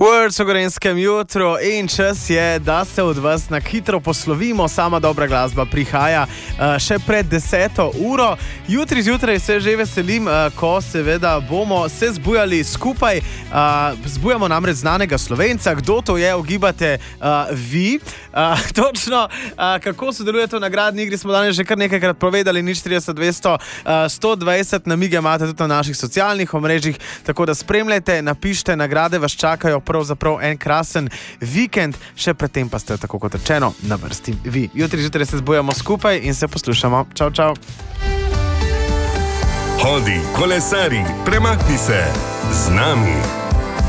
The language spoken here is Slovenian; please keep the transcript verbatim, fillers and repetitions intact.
Words o gorenskem jutru in čas je, da se od vas na hitro poslovimo. Sama dobra glasba prihaja uh, še pred deseto uro. Jutri zjutraj se že veselim, uh, ko seveda bomo se zbujali skupaj. Uh, zbujamo namreč znanega Slovenca. Kdo to je, ugibate uh, vi. Uh, točno, uh, kako sodelujete v nagradni igri, smo danes že kar nekajkrat povedali. Nič trideset dvesto sto dvajset, namige imate tudi na naših socialnih omrežjih, tako da spremljajte, napišite, nagrade vas čakajo. Pravzaprav en krasen vikend, še predtem pa ste, tako kot rečeno, na vrsti vi. Jutri zjutraj se zbujamo skupaj in se poslušamo. Čau, čau. Hodi, kolesari, premakni se z nami.